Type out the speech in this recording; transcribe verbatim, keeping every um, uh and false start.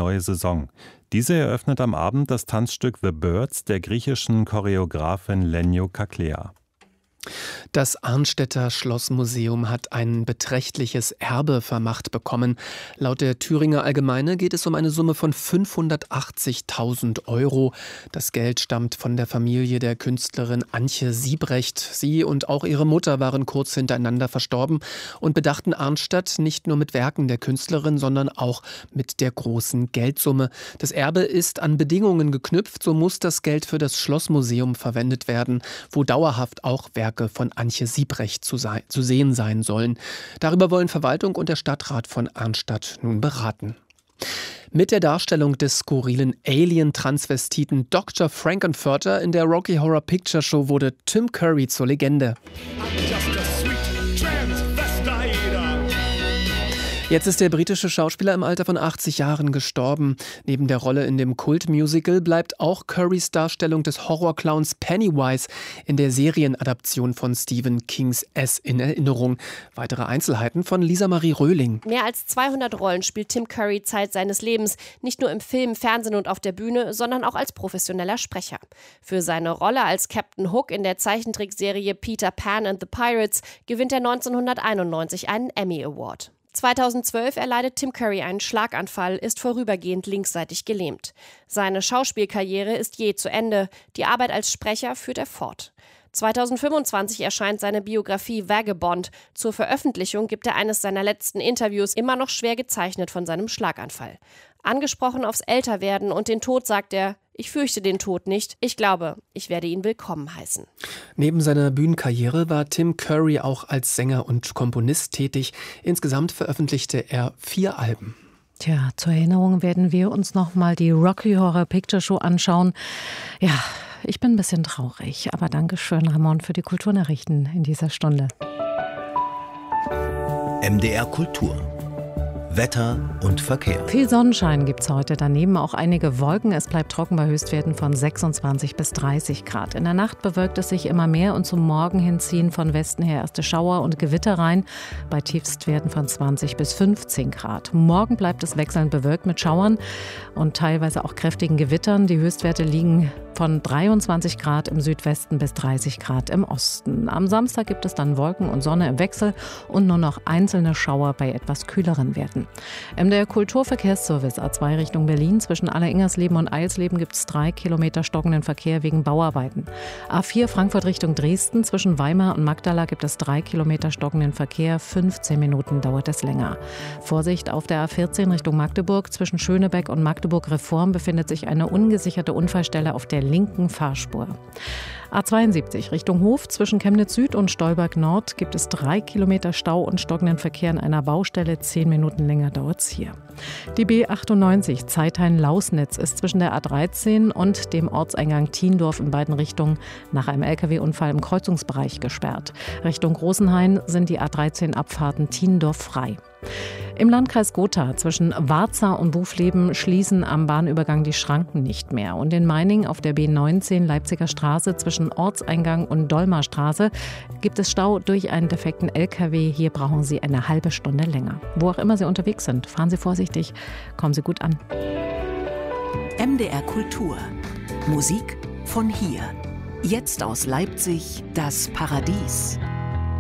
neue Saison. Diese eröffnet am Abend das Tanzstück The Birds der griechischen Choreografin Lenio Kaklea. Das Arnstädter Schlossmuseum hat ein beträchtliches Erbe vermacht bekommen. Laut der Thüringer Allgemeine geht es um eine Summe von fünfhundertachtzigtausend Euro. Das Geld stammt von der Familie der Künstlerin Antje Siebrecht. Sie und auch ihre Mutter waren kurz hintereinander verstorben und bedachten Arnstadt nicht nur mit Werken der Künstlerin, sondern auch mit der großen Geldsumme. Das Erbe ist an Bedingungen geknüpft, so muss das Geld für das Schlossmuseum verwendet werden, wo dauerhaft auch Werke von Antje Siebrecht zu, sein, zu sehen sein sollen. Darüber wollen Verwaltung und der Stadtrat von Arnstadt nun beraten. Mit der Darstellung des skurrilen Alien-Transvestiten Doktor Frankenfurter in der Rocky Horror Picture Show wurde Tim Curry zur Legende. Jetzt ist der britische Schauspieler im Alter von achtzig Jahren gestorben. Neben der Rolle in dem Kultmusical bleibt auch Currys Darstellung des Horrorclowns Pennywise in der Serienadaption von Stephen Kings S in Erinnerung. Weitere Einzelheiten von Lisa Marie Röhling. Mehr als zweihundert Rollen spielt Tim Curry Zeit seines Lebens, nicht nur im Film, Fernsehen und auf der Bühne, sondern auch als professioneller Sprecher. Für seine Rolle als Captain Hook in der Zeichentrickserie Peter Pan and the Pirates gewinnt er neunzehnhunderteinundneunzig einen Emmy Award. zweitausendzwölf erleidet Tim Curry einen Schlaganfall, ist vorübergehend linksseitig gelähmt. Seine Schauspielkarriere ist je zu Ende. Die Arbeit als Sprecher führt er fort. zweitausendfünfundzwanzig erscheint seine Biografie Vagabond. Zur Veröffentlichung gibt er eines seiner letzten Interviews, immer noch schwer gezeichnet von seinem Schlaganfall. Angesprochen aufs Älterwerden und den Tod sagt er: Ich fürchte den Tod nicht. Ich glaube, ich werde ihn willkommen heißen. Neben seiner Bühnenkarriere war Tim Curry auch als Sänger und Komponist tätig. Insgesamt veröffentlichte er vier Alben. Tja, zur Erinnerung werden wir uns nochmal die Rocky Horror Picture Show anschauen. Ja, ich bin ein bisschen traurig, aber danke schön, Ramon, für die Kulturnachrichten in dieser Stunde. M D R Kultur. Wetter und Verkehr. Viel Sonnenschein gibt es heute, daneben auch einige Wolken. Es bleibt trocken bei Höchstwerten von sechsundzwanzig bis dreißig Grad. In der Nacht bewölkt es sich immer mehr und zum Morgen hin ziehen von Westen her erste Schauer und Gewitter rein, bei Tiefstwerten von zwanzig bis fünfzehn Grad. Morgen bleibt es wechselnd bewölkt mit Schauern und teilweise auch kräftigen Gewittern. Die Höchstwerte liegen von dreiundzwanzig Grad im Südwesten bis dreißig Grad im Osten. Am Samstag gibt es dann Wolken und Sonne im Wechsel und nur noch einzelne Schauer bei etwas kühleren Werten. M D R Kulturverkehrsservice A zwei Richtung Berlin. Zwischen Alleringersleben und Eilsleben gibt es drei Kilometer stockenden Verkehr wegen Bauarbeiten. A vier Frankfurt Richtung Dresden. Zwischen Weimar und Magdala gibt es drei Kilometer stockenden Verkehr. fünfzehn Minuten dauert es länger. Vorsicht auf der A vierzehn Richtung Magdeburg. Zwischen Schönebeck und Magdeburg Reform befindet sich eine ungesicherte Unfallstelle auf der linken Fahrspur. A zweiundsiebzig Richtung Hof. Zwischen Chemnitz Süd und Stolberg Nord gibt es drei Kilometer Stau und stockenden Verkehr an einer Baustelle. Zehn Minuten länger dauert es hier. Die B achtundneunzig Zeithain-Lausnitz ist zwischen der A dreizehn und dem Ortseingang Thiendorf in beiden Richtungen nach einem L K W-Unfall im Kreuzungsbereich gesperrt. Richtung Großenhain sind die A dreizehn Abfahrten Thiendorf frei. Im Landkreis Gotha zwischen Warza und Bufleben schließen am Bahnübergang die Schranken nicht mehr. Und in Meiningen auf der B neunzehn Leipziger Straße zwischen Ortseingang und Dolmarstraße gibt es Stau durch einen defekten L K W. Hier brauchen Sie eine halbe Stunde länger. Wo auch immer Sie unterwegs sind, fahren Sie vorsichtig, kommen Sie gut an. M D R Kultur. Musik von hier. Jetzt aus Leipzig, das Paradies.